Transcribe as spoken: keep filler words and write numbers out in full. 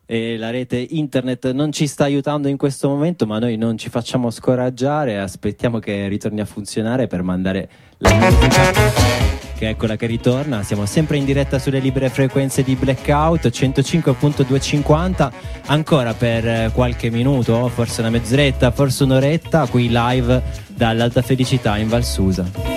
E la rete internet non ci sta aiutando in questo momento, ma noi non ci facciamo scoraggiare, aspettiamo che ritorni a funzionare per mandare la musica, che è quella che ritorna. Siamo sempre in diretta sulle libere frequenze di Blackout centocinque virgola duecentocinquanta, ancora per qualche minuto, forse una mezz'oretta, forse un'oretta, qui live dall'Alta Felicità in Val Susa.